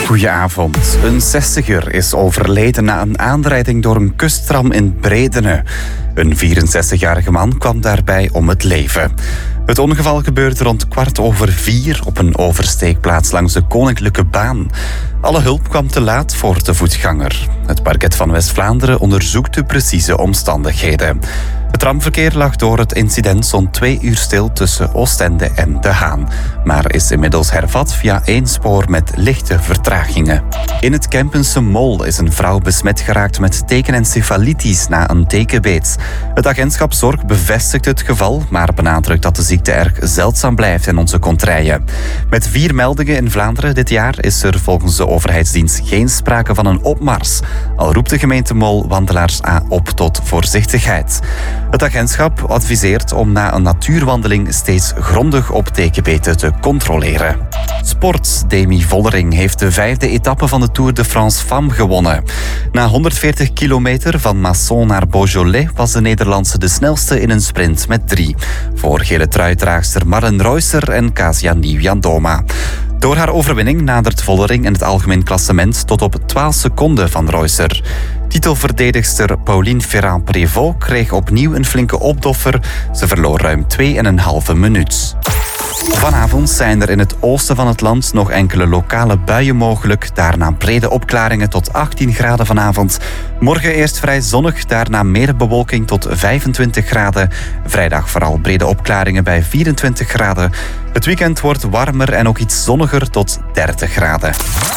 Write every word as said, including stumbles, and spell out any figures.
Goedenavond. Een zestiger is overleden na een aanrijding door een kusttram in Bredene. Een vierenzestigjarige man kwam daarbij om het leven. Het ongeval gebeurde rond kwart over vier op een oversteekplaats langs de Koninklijke Baan. Alle hulp kwam te laat voor de voetganger. Het parket van West-Vlaanderen onderzoekt de precieze omstandigheden. Het tramverkeer lag door het incident zo'n twee uur stil tussen Oostende en De Haan, maar is inmiddels hervat via één spoor met lichte vertragingen. In het Kempense Mol is een vrouw besmet geraakt met tekenencefalitis na een tekenbeet. Het agentschap Zorg bevestigt het geval, maar benadrukt dat de ziekte erg zeldzaam blijft in onze kontrijen. Met vier meldingen in Vlaanderen dit jaar is er volgens de overheidsdienst geen sprake van een opmars, al roept de gemeente Mol wandelaars aan op tot voorzichtigheid. Het agentschap adviseert om na een natuurwandeling steeds grondig op tekenbeten te controleren. Sport. Demi Vollering heeft de vijfde etappe van de Tour de France Femmes gewonnen. Na honderdveertig kilometer van Masson naar Beaujolais was de Nederlandse de snelste in een sprint met drie. Voor gele truidraagster Maren Reusser en Kasia Nieuwjandoma. Door haar overwinning nadert Vollering in het algemeen klassement tot op twaalf seconden van Reusser. Titelverdedigster Pauline Ferrand-Prévot kreeg opnieuw een flinke opdoffer. Ze verloor ruim twee en een halve minuut. Vanavond zijn er in het oosten van het land nog enkele lokale buien mogelijk. Daarna brede opklaringen tot achttien graden vanavond. Morgen eerst vrij zonnig, daarna meer bewolking tot vijfentwintig graden. Vrijdag vooral brede opklaringen bij vierentwintig graden. Het weekend wordt warmer en ook iets zonniger tot dertig graden.